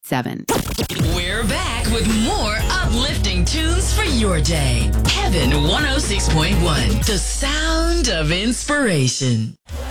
7. We're back with more uplifting tunes for your day. Heaven 106.1, the sound of inspiration.